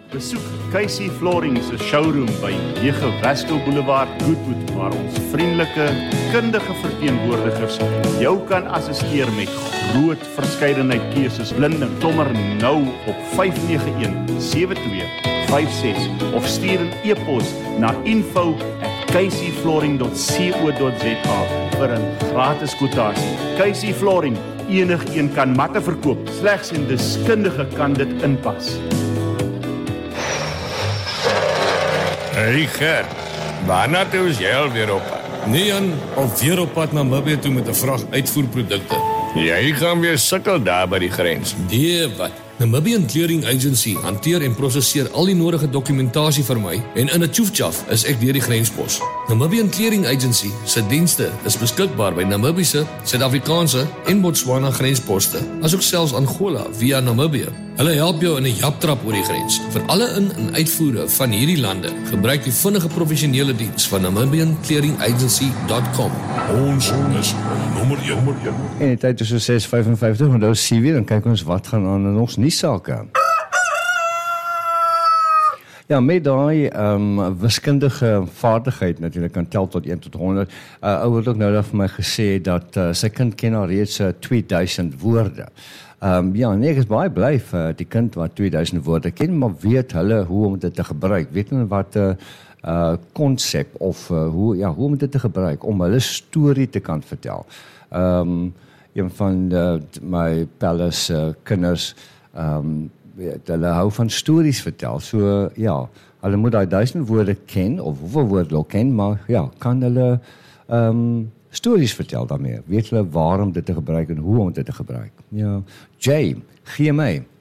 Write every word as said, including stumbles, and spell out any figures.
Besoek Casey Flooring se showroom by nege Westel Boulevard, Goodwood, waar ons vriendelike, kundige verteenwoordigers jou kan assisteer met groot verskeidenheid keuses. Blinde sommer nou op vyf nege een sewe twee vyf ses of stuur 'n e-pos na info at casey flooring dot co dot za vir 'n gratis kwotasie. Casey Flooring, enigeen kan matte verkoop, slegs 'n deskundige kan dit inpas. Hey Gert, waarna toe is jy alweer op pad? Nee Jan, alweer op pad na Namibië toe met 'n vrag uitvoerprodukte. Jy gaan weer sukkel daar by die grens. Nee, wat? Namibian Clearing Agency hanteer en prosesseer al die nodige dokumentasie vir my en in 'n tjoefjaf is ek deur die grenspos. Namibian Clearing Agency se dienste is beskikbaar by Namibiese, Suid-Afrikaanse en Botswana grensposte, asook selfs Angola via Namibië. Hulle help jou in 'n japtrap oor die grens. Vir alle in- en uitvoere van hierdie lande, gebruik die vinnige professionele diens van namibian clearing agency dot com. Ons is nommer een. En die tyd is so ses vyfenvyftig, maar nou is sie weer, dan kyk ons wat gaan aan in ons nuussake. Ja, met daai um, wiskundige vaardigheid natuurlik kan tel tot een tot honderd. Uh, ou het ook nou vir my gesê dat uh, sy kind ken al reeds uh, twee duisend woorde. Um, ja, nee, ek is baie bly vir die kind wat twee duisend woorde ken, maar weet hulle hoe om dit te gebruik. Weet hulle wat 'n uh, uh, konsep of uh, hoe ja, hoe om dit te gebruik om hulle storie te kan vertel. Um, een van de, my palace uh, kinders, um, weet, hulle hou van stories vertel. So ja, hulle moet daai duisend woorde ken of hoeveel woorde hulle ken, maar ja, kan hulle um, stories vertel daarmee. Weet hulle waarom dit te gebruik en hoe om dit te gebruik. Ja, Jay, gee my